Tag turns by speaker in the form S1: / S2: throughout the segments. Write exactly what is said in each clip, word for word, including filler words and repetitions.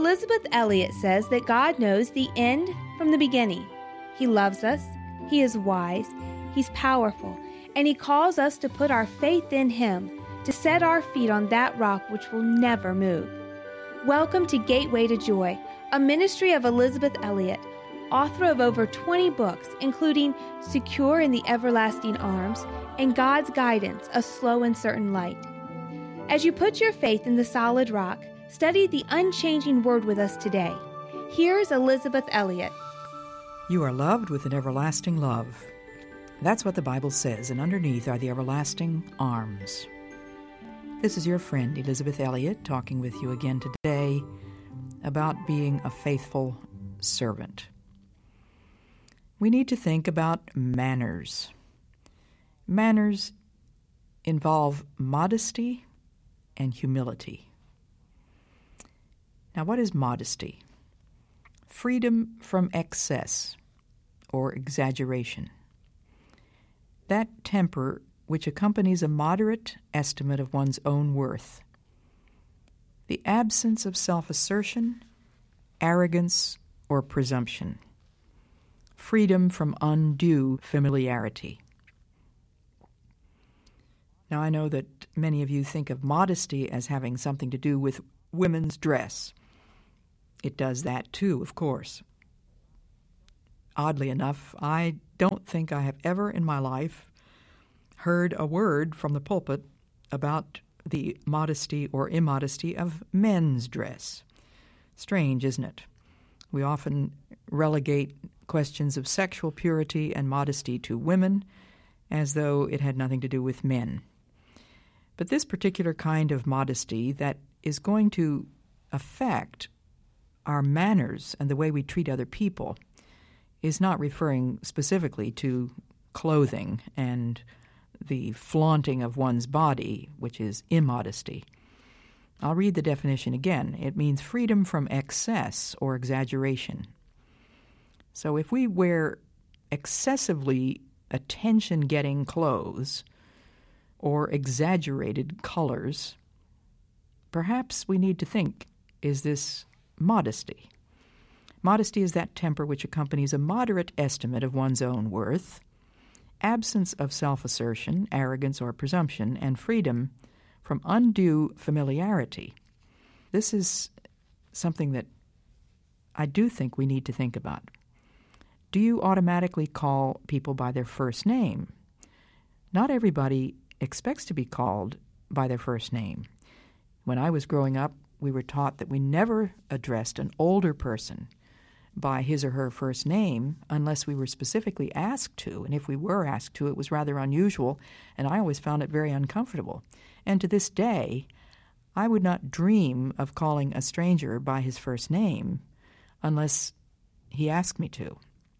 S1: Elizabeth Elliot says that God knows the end from the beginning. He loves us, He is wise, He's powerful, and He calls us to put our faith in Him, to set our feet on that rock which will never move. Welcome to Gateway to Joy, a ministry of Elizabeth Elliot, author of over twenty books, including Secure in the Everlasting Arms and God's Guidance, A Slow and Certain Light. As you put your faith in the solid rock, study the unchanging Word with us today. Here's Elizabeth Elliot.
S2: You are loved with an everlasting love. That's what the Bible says, and underneath are the everlasting arms. This is your friend Elizabeth Elliot talking with you again today about being a faithful servant. We need to think about manners. Manners involve modesty and humility. Now, what is modesty? Freedom from excess or exaggeration. That temper which accompanies a moderate estimate of one's own worth. The absence of self-assertion, arrogance, or presumption. Freedom from undue familiarity. Now, I know that many of you think of modesty as having something to do with women's dress. It does that too, of course. Oddly enough, I don't think I have ever in my life heard a word from the pulpit about the modesty or immodesty of men's dress. Strange, isn't it? We often relegate questions of sexual purity and modesty to women as though it had nothing to do with men. But this particular kind of modesty that is going to affect our manners and the way we treat other people is not referring specifically to clothing and the flaunting of one's body, which is immodesty. I'll read the definition again. It means freedom from excess or exaggeration. So if we wear excessively attention-getting clothes or exaggerated colors, perhaps we need to think, is this modesty? Modesty is that temper which accompanies a moderate estimate of one's own worth, absence of self-assertion, arrogance, or presumption, and freedom from undue familiarity. This is something that I do think we need to think about. Do you automatically call people by their first name? Not everybody expects to be called by their first name. When I was growing up, we were taught that we never addressed an older person by his or her first name unless we were specifically asked to, and if we were asked to, it was rather unusual, and I always found it very uncomfortable. And to this day, I would not dream of calling a stranger by his first name unless he asked me to.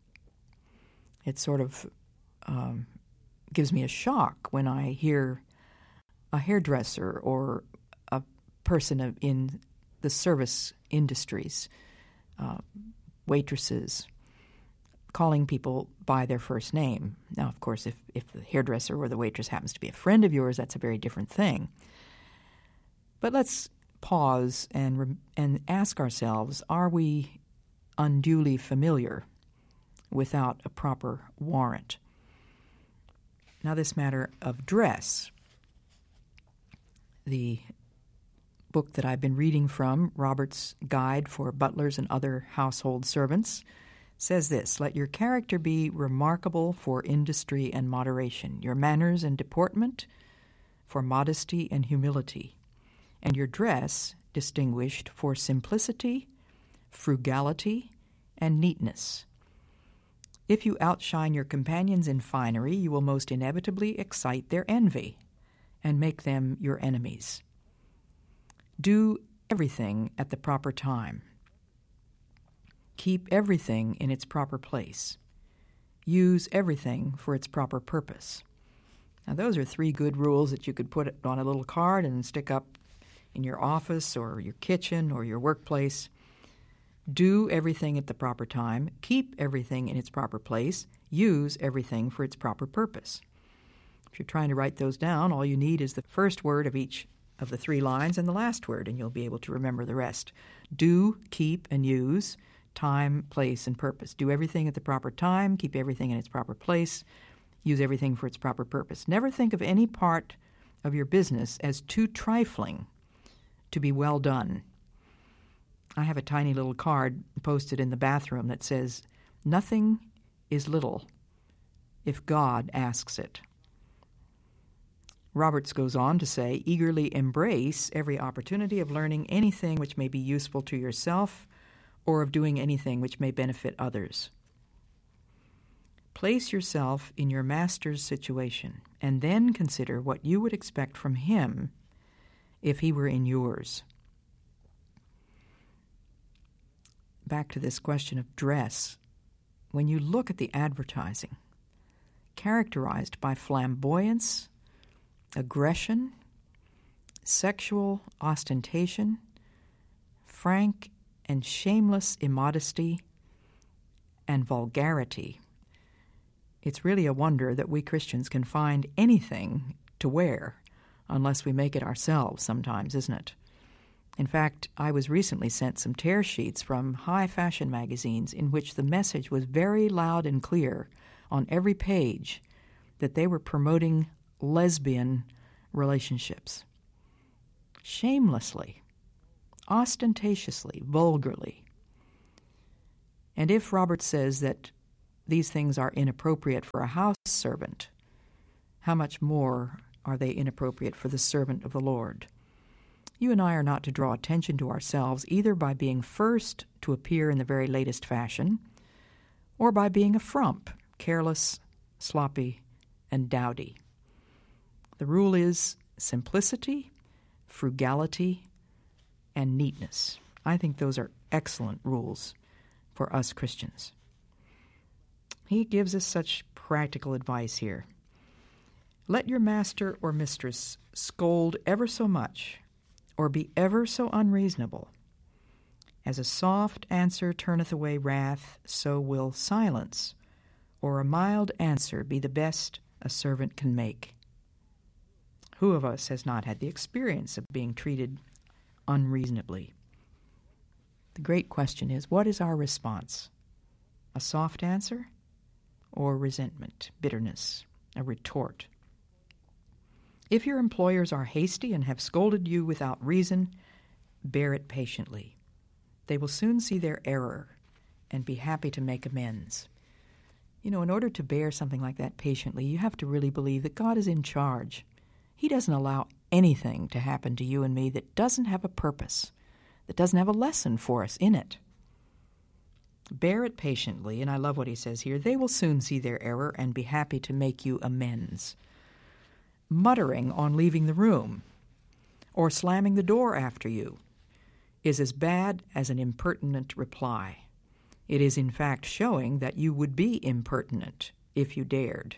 S2: It sort of um, gives me a shock when I hear a hairdresser or a person of, in the service industries, uh, waitresses, calling people by their first name. Now, of course, if, if the hairdresser or the waitress happens to be a friend of yours, that's a very different thing. But let's pause and re- and ask ourselves, are we unduly familiar without a proper warrant? Now, this matter of dress. The book that I've been reading from, Robert's Guide for Butlers and Other Household Servants, says this: let your character be remarkable for industry and moderation, your manners and deportment for modesty and humility, and your dress distinguished for simplicity, frugality, and neatness. If you outshine your companions in finery, you will most inevitably excite their envy and make them your enemies. Do everything at the proper time. Keep everything in its proper place. Use everything for its proper purpose. Now, those are three good rules that you could put on a little card and stick up in your office or your kitchen or your workplace. Do everything at the proper time. Keep everything in its proper place. Use everything for its proper purpose. If you're trying to write those down, all you need is the first word of each of the three lines and the last word, and you'll be able to remember the rest. Do, keep, and use, time, place, and purpose. Do everything at the proper time, keep everything in its proper place, use everything for its proper purpose. Never think of any part of your business as too trifling to be well done. I have a tiny little card posted in the bathroom that says, "Nothing is little if God asks it." Roberts goes on to say, "Eagerly embrace every opportunity of learning anything which may be useful to yourself or of doing anything which may benefit others. Place yourself in your master's situation and then consider what you would expect from him if he were in yours." Back to this question of dress. When you look at the advertising, characterized by flamboyance, aggression, sexual ostentation, frank and shameless immodesty, and vulgarity, it's really a wonder that we Christians can find anything to wear unless we make it ourselves sometimes, isn't it? In fact, I was recently sent some tear sheets from high fashion magazines in which the message was very loud and clear on every page that they were promoting lesbian relationships. Shamelessly, ostentatiously, vulgarly. And if Roberts says that these things are inappropriate for a house servant, how much more are they inappropriate for the servant of the Lord? You and I are not to draw attention to ourselves either by being first to appear in the very latest fashion or by being a frump, careless, sloppy, and dowdy. The rule is simplicity, frugality, and neatness. I think those are excellent rules for us Christians. He gives us such practical advice here. Let your master or mistress scold ever so much, or be ever so unreasonable. As a soft answer turneth away wrath, so will silence, or a mild answer be the best a servant can make. Who of us has not had the experience of being treated unreasonably? The great question is, what is our response? A soft answer or resentment, bitterness, a retort? If your employers are hasty and have scolded you without reason, bear it patiently. They will soon see their error and be happy to make amends. You know, in order to bear something like that patiently, you have to really believe that God is in charge. He doesn't allow anything to happen to you and me that doesn't have a purpose, that doesn't have a lesson for us in it. Bear it patiently, and I love what he says here, they will soon see their error and be happy to make you amends. Muttering on leaving the room or slamming the door after you is as bad as an impertinent reply. It is in fact showing that you would be impertinent if you dared.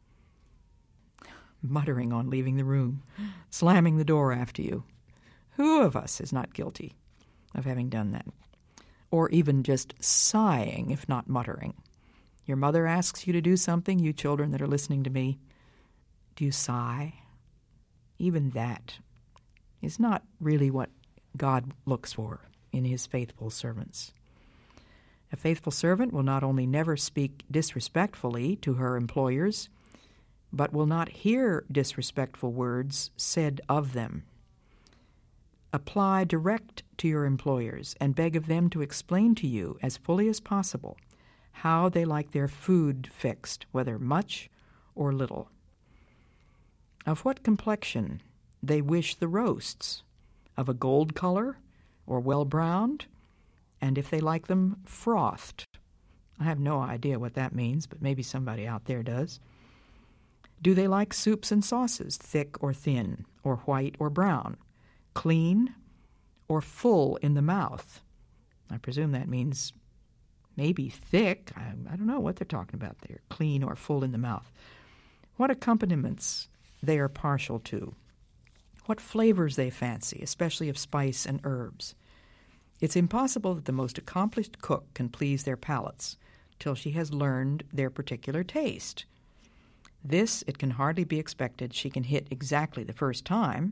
S2: Muttering on leaving the room, slamming the door after you. Who of us is not guilty of having done that? Or even just sighing, if not muttering. Your mother asks you to do something, you children that are listening to me. Do you sigh? Even that is not really what God looks for in his faithful servants. A faithful servant will not only never speak disrespectfully to her employers, but will not hear disrespectful words said of them. Apply direct to your employers and beg of them to explain to you as fully as possible how they like their food fixed, whether much or little. Of what complexion they wish the roasts, of a gold color or well-browned, and if they like them frothed. I have no idea what that means, but maybe somebody out there does. Do they like soups and sauces, thick or thin, or white or brown, clean or full in the mouth? I presume that means maybe thick. I, I don't know what they're talking about there, clean or full in the mouth. What accompaniments they are partial to, what flavors they fancy, especially of spice and herbs. It's impossible that the most accomplished cook can please their palates till she has learned their particular taste. This, it can hardly be expected she can hit exactly the first time,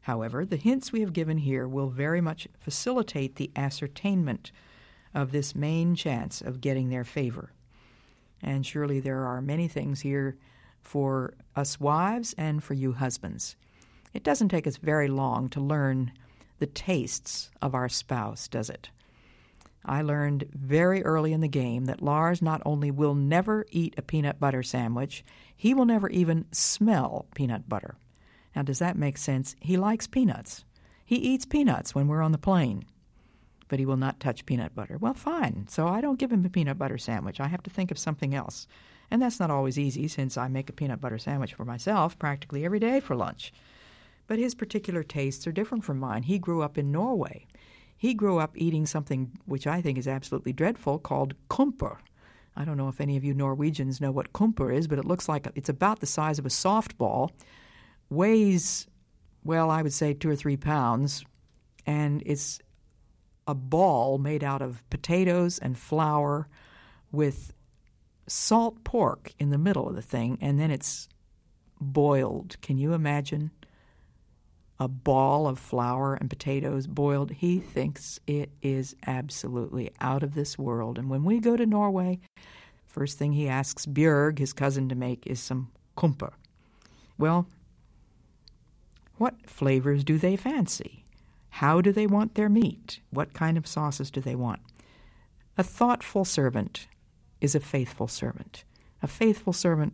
S2: However, the hints we have given here will very much facilitate the ascertainment of this main chance of getting their favor. And surely there are many things here for us wives and for you husbands. It doesn't take us very long to learn the tastes of our spouse, does it? I learned very early in the game that Lars not only will never eat a peanut butter sandwich, he will never even smell peanut butter. Now, does that make sense? He likes peanuts. He eats peanuts when we're on the plane, but he will not touch peanut butter. Well, fine. So I don't give him a peanut butter sandwich. I have to think of something else. And that's not always easy, since I make a peanut butter sandwich for myself practically every day for lunch. But his particular tastes are different from mine. He grew up in Norway. He grew up eating something which I think is absolutely dreadful called kumper. I don't know if any of you Norwegians know what kumper is, but it looks like it's about the size of a softball, weighs, well, I would say two or three pounds, and it's a ball made out of potatoes and flour with salt pork in the middle of the thing, and then it's boiled. Can you imagine a ball of flour and potatoes boiled? He thinks it is absolutely out of this world. And when we go to Norway, first thing he asks Björg, his cousin, to make is some kumper. Well, what flavors do they fancy? How do they want their meat? What kind of sauces do they want? A thoughtful servant is a faithful servant. A faithful servant